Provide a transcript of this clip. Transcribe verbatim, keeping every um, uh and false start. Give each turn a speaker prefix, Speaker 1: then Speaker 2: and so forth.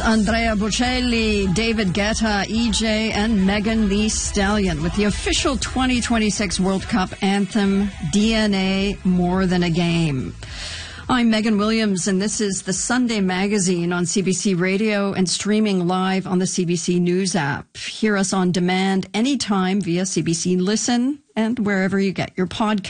Speaker 1: Andrea Bocelli, David Guetta, E J, and Megan Thee Stallion with the official twenty twenty-six World Cup anthem, D N A More Than a Game. I'm Megan Williams, and this is the Sunday Magazine on C B C Radio and streaming live on the C B C News app. Hear us on demand anytime via C B C Listen and wherever you get your podcast.